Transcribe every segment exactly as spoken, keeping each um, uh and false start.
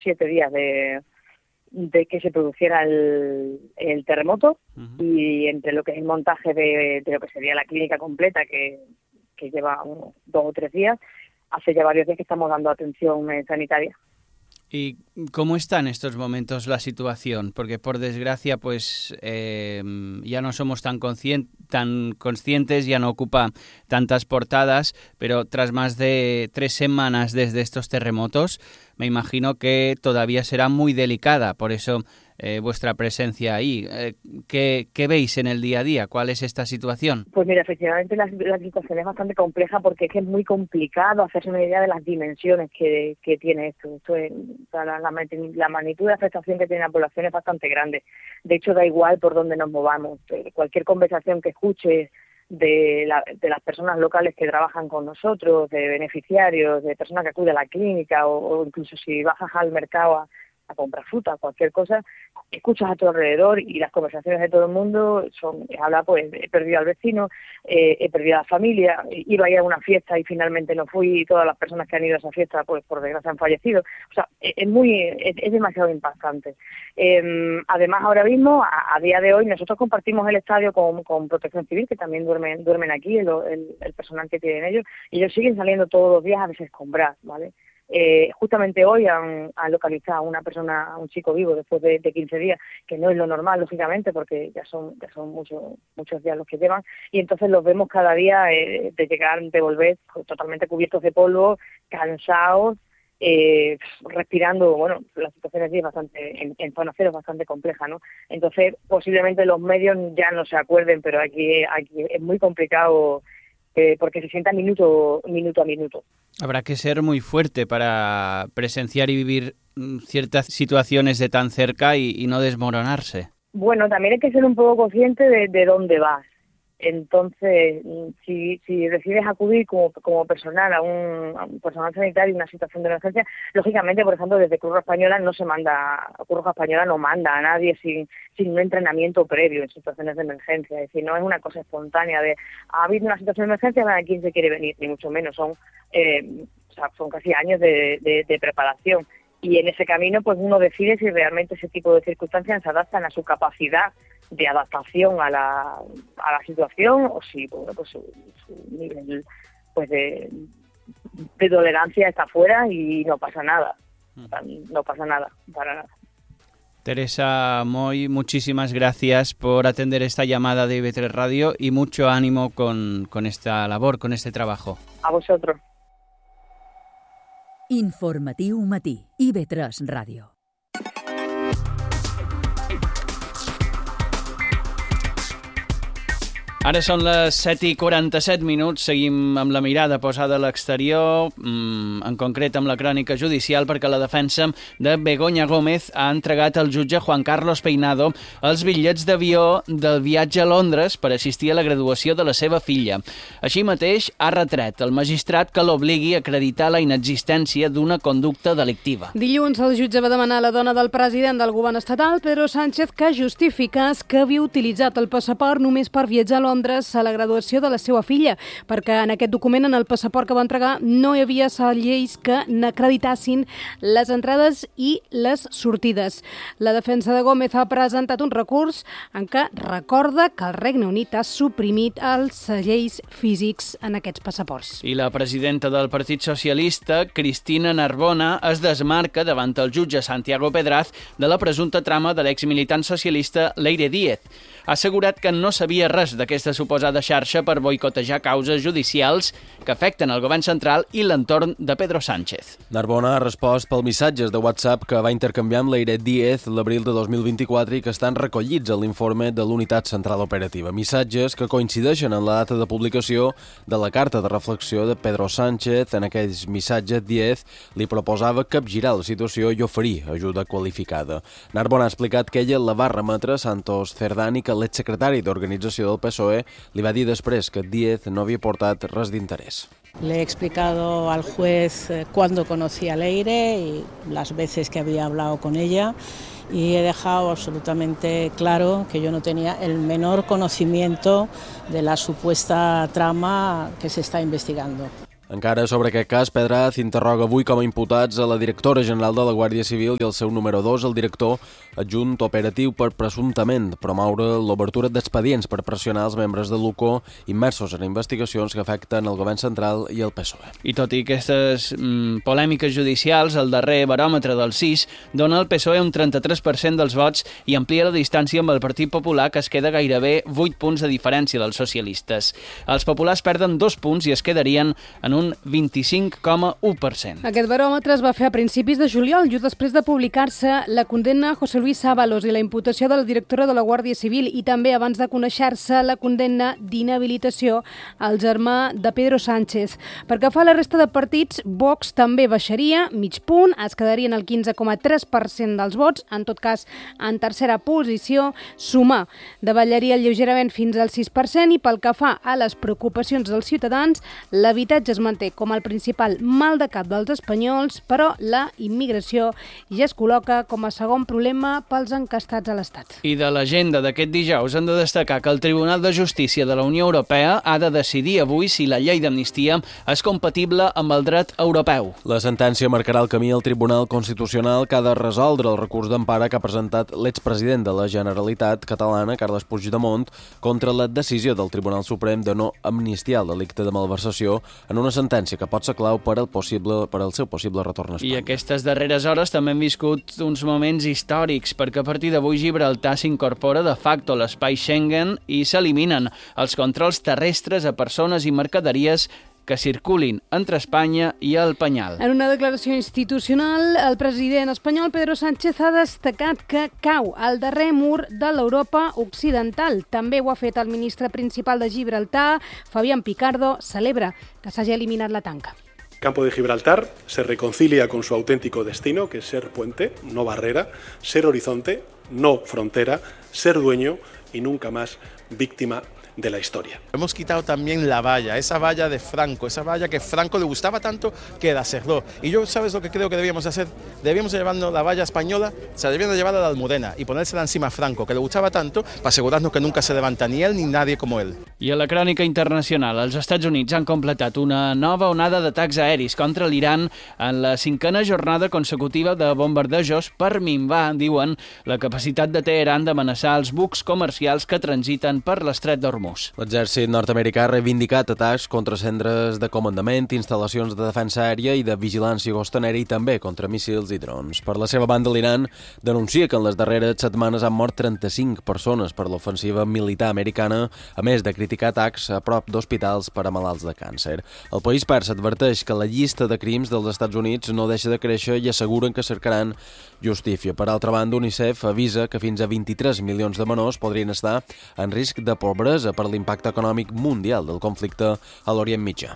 siete días de, de que se produciera el, el terremoto. Uh-huh. Y entre lo que es el montaje de, de lo que sería la clínica completa, que, que lleva unos dos o tres días, hace ya varios días que estamos dando atención eh, sanitaria. ¿Y cómo está en estos momentos la situación? Porque por desgracia pues eh, ya no somos tan, conscien- tan conscientes, ya no ocupa tantas portadas, pero tras más de tres semanas desde estos terremotos, me imagino que todavía será muy delicada, por eso eh, vuestra presencia ahí. Eh, ¿qué, ¿Qué veis en el día a día? ¿Cuál es esta situación? Pues mira, efectivamente la, la situación es bastante compleja porque es que es muy complicado hacerse una idea de las dimensiones que, que tiene esto. esto es, o sea, la, la, la magnitud de afectación que tiene la población es bastante grande. De hecho, da igual por dónde nos movamos. Cualquier conversación que escuches de, la, de las personas locales que trabajan con nosotros, de beneficiarios, de personas que acuden a la clínica o, o incluso si bajas al mercado a, a comprar fruta, cualquier cosa, escuchas a tu alrededor y las conversaciones de todo el mundo son, habla pues, he perdido al vecino, eh, he perdido a la familia, iba a ir a una fiesta y finalmente no fui y todas las personas que han ido a esa fiesta pues por desgracia han fallecido. O sea, es muy, es, es demasiado impactante. Eh, además ahora mismo, a, a día de hoy, nosotros compartimos el estadio con, con Protección Civil, que también duermen, duermen aquí, el, el, el personal que tienen ellos, y ellos siguen saliendo todos los días a desescombrar, ¿vale? Eh, justamente hoy han, han localizado a una persona, a un chico vivo después de, de quince días, que no es lo normal, lógicamente, porque ya son ya son muchos muchos días los que llevan, y entonces los vemos cada día eh, de llegar, de volver totalmente cubiertos de polvo, cansados, eh, respirando. Bueno, la situación aquí es bastante, en, en zona cero es bastante compleja, ¿no? Entonces, posiblemente los medios ya no se acuerden, pero aquí, aquí es muy complicado eh, porque se sienta minuto, minuto a minuto. Habrá que ser muy fuerte para presenciar y vivir ciertas situaciones de tan cerca y, y no desmoronarse. Bueno, también hay que ser un poco consciente de, de dónde vas. Entonces, si, si decides acudir como, como personal a un, a un personal sanitario en una situación de emergencia, lógicamente, por ejemplo, desde Cruz Roja Española no se manda, Cruz Roja Española no manda a nadie sin, sin un entrenamiento previo en situaciones de emergencia. Es decir, no es una cosa espontánea de, ha habido una situación de emergencia, ¿a quién se quiere venir? Ni mucho menos, son, eh, o sea, son casi años de, de, de preparación. Y en ese camino, pues uno decide si realmente ese tipo de circunstancias se adaptan a su capacidad de adaptación a la, a la situación, o si, bueno, pues su, su nivel pues de, de tolerancia está fuera y no pasa nada. No pasa nada, para nada. Teresa Moy, muchísimas gracias por atender esta llamada de I V tres Radio y mucho ánimo con, con esta labor, con este trabajo. A vosotros. Informatiu Matí, I V tres Ràdio. Ara són les set i quaranta-set minuts, seguim amb la mirada posada a l'exterior, en concret amb la crònica judicial, perquè la defensa de Begoña Gómez ha entregat al jutge Juan Carlos Peinado els bitllets d'avió del viatge a Londres per assistir a la graduació de la seva filla. Així mateix, ha retret el magistrat que l'obligui a acreditar la inexistència d'una conducta delictiva. Dilluns, el jutge va demanar a la dona del president del govern estatal, Pedro Sánchez, que justificés que havia utilitzat el passaport només per viatjar a Londres a la graduació de la seva filla, perquè en aquest document, en el passaport que va entregar, no hi havia lleis que n'acreditassin les entrades i les sortides. La defensa de Gómez ha presentat un recurs en què recorda que el Regne Unit ha suprimit els lleis físics en aquests passaports. I la presidenta del Partit Socialista, Cristina Narbona, es desmarca davant el jutge Santiago Pedraz de la presumpta trama de l'exmilitant socialista Leire Díez. Ha assegurat que no sabia res d'aquesta suposada xarxa per boicotejar causes judicials que afecten el govern central i l'entorn de Pedro Sánchez. Narbona ha respost pel missatges de WhatsApp que va intercanviar amb Leire Díez l'abril de dos mil vint-i-quatre i que estan recollits a l'informe de l'Unitat Central Operativa. Missatges que coincideixen en la data de publicació de la carta de reflexió de Pedro Sánchez. En aquells missatges, Díez li proposava capgirar la situació i oferir ajuda qualificada. Narbona ha explicat que ella la va remetre a Santos Cerdán i que l'exsecretari d'Organització del P S O E li va dir després que Díez no havia portat res d'interès. Le he explicado al juez cuándo conocí a Leire y las veces que había hablado con ella y he dejado absolutamente claro que yo no tenía el menor conocimiento de la supuesta trama que se está investigando. Encara sobre aquest cas, Pedraz interroga avui com a imputats a la directora general de la Guàrdia Civil i el seu número dos, el director adjunt operatiu per presumptament promoure l'obertura d'expedients per pressionar els membres de l'U C O immersos en investigacions que afecten el govern central i el P S O E. I tot i aquestes mm, polèmiques judicials, el darrer baròmetre del C I S dona al P S O E un trenta-tres per cent dels vots i amplia la distància amb el Partit Popular, que es queda gairebé vuit punts de diferència dels socialistes. Els populars perden dos punts i es quedarien en un un vint-i-cinc coma u per cent. Aquest baròmetre es va fer a principis de juliol, just després de publicar-se la condemna a José Luis Ábalos i la imputació de la directora de la Guàrdia Civil, i també abans de conèixer-se la condemna d'inhabilitació al germà de Pedro Sánchez. Per què fa la resta de partits, Vox també baixaria mig punt, es quedaria en el quinze coma tres per cent dels vots, en tot cas en tercera posició. Sumar davallaria lleugerament fins al sis per cent, i pel que fa a les preocupacions dels ciutadans, l'habitatge es manté com el principal mal de cap dels espanyols, però la immigració ja es col·loca com a segon problema pels encastats a l'Estat. I de l'agenda d'aquest dijous hem de destacar que el Tribunal de Justícia de la Unió Europea ha de decidir avui si la llei d'amnistia és compatible amb el dret europeu. La sentència marcarà el camí al Tribunal Constitucional que ha de resoldre el recurs d'empara que ha presentat l'expresident de la Generalitat catalana, Carles Puigdemont, contra la decisió del Tribunal Suprem de no amnistiar el delicte de malversació en una sentència que pot ser clau per al, possible, per al seu possible retorn a Espanya. I aquestes darreres hores també hem viscut uns moments històrics, perquè a partir d'avui Gibraltar s'incorpora de facto a l'espai Schengen i s'eliminen els controls terrestres a persones i mercaderies que circulin entre Espanya i el Penyal. En una declaració institucional, el president espanyol Pedro Sánchez ha destacat que cau al darrer mur de l'Europa occidental. També ho ha fet el ministre principal de Gibraltar, Fabián Picardo, celebra que s'hagi eliminat la tanca. Campo de Gibraltar se reconcilia con su auténtico destino, que es ser puente, no barrera, ser horizonte, no frontera, ser dueño y nunca más víctima de la historia. Hemos quitado también la valla, esa valla de Franco, esa valla que Franco le gustaba tanto que la cerró. Y yo, ¿sabes lo que creo que debíamos hacer? Debíamos llevarnos la valla española, se la debíamos llevar a la Almudena y ponérsela encima a Franco, que le gustava tanto, para asegurarnos que nunca se levanta ni él ni nadie como él. I a la crònica internacional, els Estats Units han completat una nova onada d'atacs aeris contra l'Iran en la cinquena jornada consecutiva de bombardejos per minvar, diuen, la capacitat de Teheran d'amenaçar els bucs comercials que transiten per l'estret d'Hormuz. L'exèrcit nord-americà ha reivindicat atacs contra centres de comandament, instal·lacions de defensa aèria i de vigilància costanera i també contra míssils i drons. Per la seva banda, l'Iran denuncia que en les darreres setmanes han mort trenta-cinc persones per l'ofensiva militar americana, a més de criticar atacs a prop d'hospitals per a malalts de càncer. El país persa adverteix que la llista de crims dels Estats Units no deixa de créixer i asseguren que cercaran justícia. Per altra banda, UNICEF avisa que fins a vint-i-tres milions de menors podrien estar en risc de pobresa per l'impacte econòmic mundial del conflicte a l'Orient Mitjà.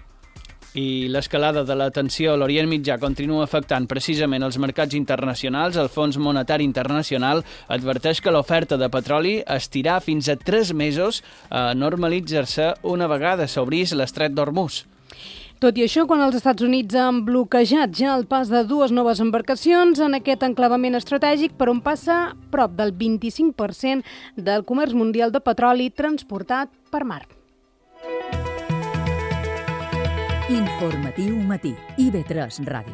I l'escalada de la tensió a l'Orient Mitjà continua afectant precisament els mercats internacionals. El Fons Monetari Internacional adverteix que l'oferta de petroli estirà fins a tres mesos a normalitzar-se una vegada s'obrís l'estret d'Hormuz. Tot i això, quan els Estats Units han bloquejat ja el pas de dues noves embarcacions en aquest enclavament estratègic per on passa prop del vint-i-cinc per cent del comerç mundial de petroli transportat per mar. Informatiu matí, I V tres Ràdio.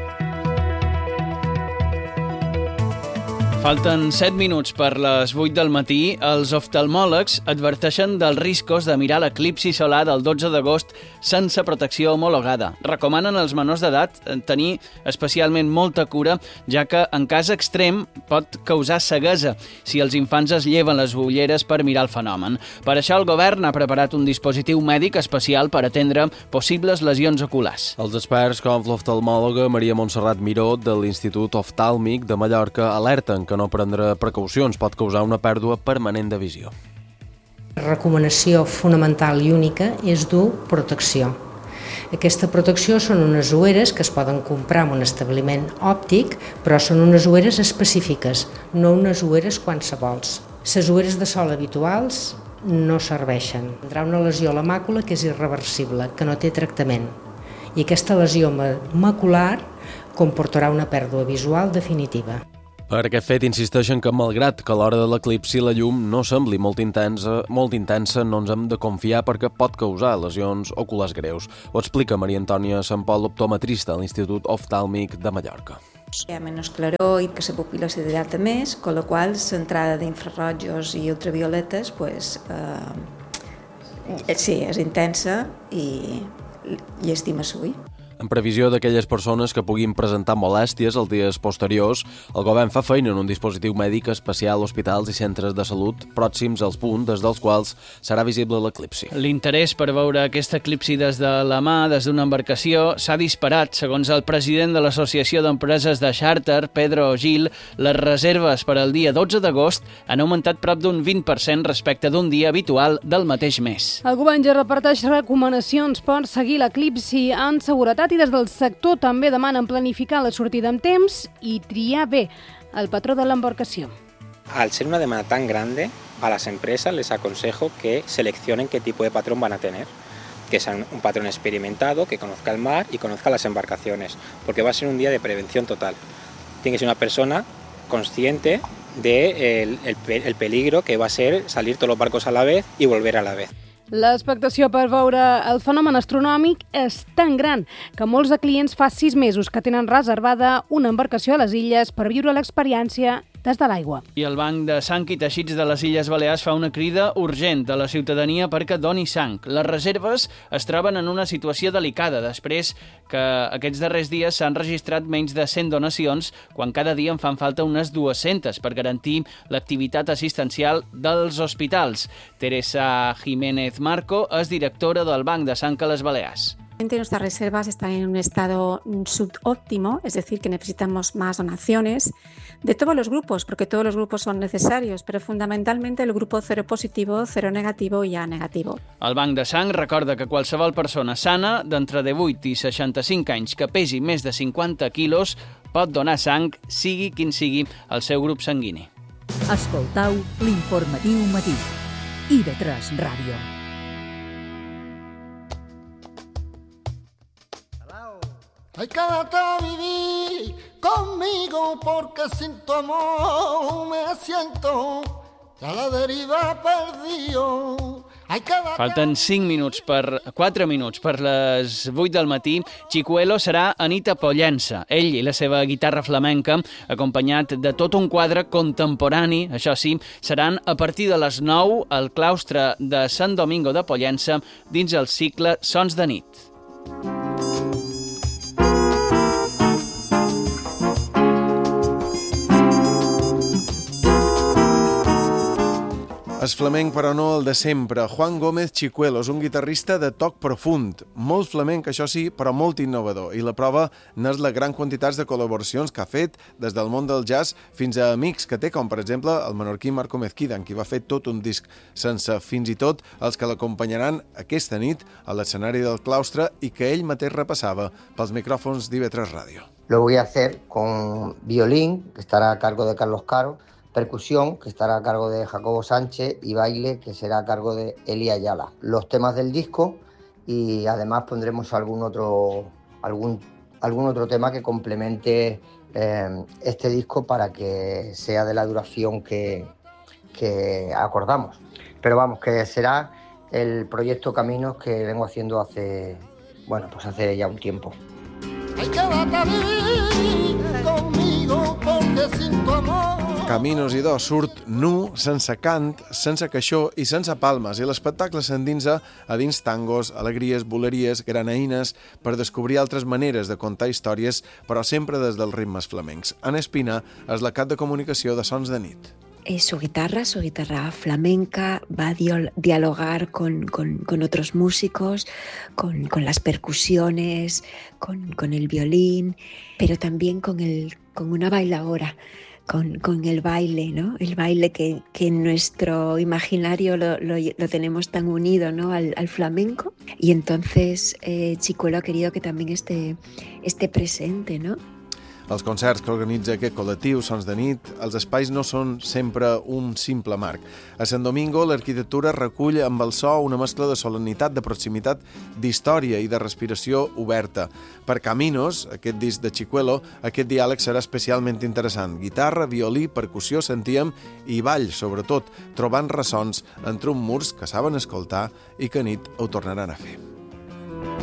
Falten set minuts per les vuit del matí. Els oftalmòlegs adverteixen dels riscos de mirar l'eclipsi solar del dotze d'agost sense protecció homologada. Recomanen als menors d'edat tenir especialment molta cura, ja que en cas extrem pot causar ceguesa si els infants es lleven les ulleres per mirar el fenomen. Per això el govern ha preparat un dispositiu mèdic especial per atendre possibles lesions oculars. Els experts, com l'oftalmòloga Maria Montserrat Miró de l'Institut Oftàlmic de Mallorca, alerten que no prendre precaucions pot causar una pèrdua permanent de visió. La recomanació fonamental i única és dur protecció. Aquesta protecció són unes ulleres que es poden comprar en un establiment òptic, però són unes ulleres específiques, no unes ulleres qualsevols. Les ulleres de sol habituals no serveixen. Tindrà una lesió a la màcula que és irreversible, que no té tractament. I aquesta lesió macular comportarà una pèrdua visual definitiva. Per aquest fet insisteixen que, malgrat que a l'hora de l'eclipsi la llum no sembli molt intensa, molt intensa, no ens hem de confiar perquè pot causar lesions oculars greus. Ho explica Maria Antònia Sant Pol, optometrista a l'Institut Oftàlmic de Mallorca. Hi ha menys claror i que la pupil·la se dilata més, con la qual l'entrada d'infrarrojos i ultravioletes pues, eh, sí, és intensa i, i estima suï. En previsió d'aquelles persones que puguin presentar molèsties els dies posteriors, el govern fa feina en un dispositiu mèdic especial a hospitals i centres de salut pròxims als punts des dels quals serà visible l'eclipsi. L'interès per veure aquest eclipsi des de la mà, des d'una embarcació, s'ha disparat. Segons el president de l'Associació d'Empreses de Xàrter, Pedro Gil, les reserves per al dia dotze d'agost han augmentat prop d'un vint per cent respecte d'un dia habitual del mateix mes. El govern ja reparteix recomanacions per seguir l'eclipsi en seguretat i des del sector també demanen planificar la sortida amb temps i triar bé el patró de l'embarcació. Al ser una demanda tan grande, a las empresas les aconsejo que seleccionen qué tipo de patrón van a tener, que sea un patrón experimentado, que conozca el mar y conozca las embarcaciones, porque va a ser un día de prevención total. Tiene que ser una persona consciente del de el, el peligro que va a ser salir todos los barcos a la vez y volver a la vez. L'expectació per veure el fenomen astronòmic és tan gran que molts de clients fa sis mesos que tenen reservada una embarcació a les illes per viure l'experiència des de l'aigua. I el Banc de Sang i Teixits de les Illes Balears fa una crida urgent de la ciutadania perquè doni sang. Les reserves es troben en una situació delicada després que aquests darrers dies s'han registrat menys de cent donacions quan cada dia en fan falta unes dues-centes per garantir l'activitat assistencial dels hospitals. Teresa Jiménez Marco és directora del Banc de Sang a les Balears. Nuestras reservas están en un estado subóptimo, es decir, que necesitamos más donaciones de todos los grupos, porque todos los grupos son necesarios, pero fundamentalmente el grupo cero positivo, cero negativo i A negativo. El Banc de Sang recorda que qualsevol persona sana d'entre divuit i seixanta-cinc anys que pesi més de cinquanta quilos pot donar sang, sigui quin sigui el seu grup sanguini. Escoltau l'informatiu matí. I ve tres Ràdio. Ay, quédate a vivir conmigo porque sin tu amor me siento a la deriva perdido. Ay, quédate... Falten cinc minuts per... quatre minuts per les vuit del matí. Chicuelo serà Anita Pollença. Ell i la seva guitarra flamenca, acompanyat de tot un quadre contemporani, això sí, seran a partir de les nou al claustre de Sant Domingo de Pollença dins el cicle Sons de nit. És flamenc, però no el de sempre. Juan Gómez Chicuelo és un guitarrista de toc profund, molt flamenc, això sí, però molt innovador. I la prova n'és la gran quantitat de col·laboracions que ha fet des del món del jazz fins a amics que té, com per exemple el menorquí Marco Mezquida, en qui va fer tot un disc sense, fins i tot els que l'acompanyaran aquesta nit a l'escenari del claustre i que ell mateix repassava pels micròfons d'I V tres Ràdio. Lo voy a hacer con violín, que estará a cargo de Carlos Caro, percusión, que estará a cargo de Jacobo Sánchez, y baile, que será a cargo de Eli Ayala. Los temas del disco, y además pondremos algún otro, algún, algún otro tema que complemente eh, este disco para que sea de la duración que, que acordamos. Pero vamos, que será el proyecto Caminos que vengo haciendo hace, bueno, pues hace ya un tiempo. Ay, quédate a vivir conmigo porque sin tu amor... Caminos i do surt nu, sense cant, sense caixó i sense palmes, i l'espectacle s'endinsa a dins tangos, alegries, boleries, granaïnes, per descobrir altres maneres de contar històries, però sempre des dels ritmes flamencs. Anna Espina és la cap de comunicació de Sons de nit. Eh, su guitarra, su guitarra flamenca, va a dialogar con, con, con otros músicos, con, con las percusiones, con, con el violín, pero también con, el, con una bailaora. Con, con el baile, ¿no? El baile que, que en nuestro imaginario lo, lo, lo tenemos tan unido, ¿no? al, al flamenco. Y entonces eh, Chicuelo ha querido que también esté, esté presente, ¿no? Els concerts que organitza aquest col·lectiu Sons de nit, els espais no són sempre un simple marc. A Sant Domingo, l'arquitectura recull amb el so una mescla de solemnitat, de proximitat, d'història i de respiració oberta. Per Caminos, aquest disc de Chicuelo, aquest diàleg serà especialment interessant. Guitarra, violí, percussió, sentíem, i ball, sobretot, trobant ressons entre uns murs que saben escoltar i que a nit ho tornaran a fer.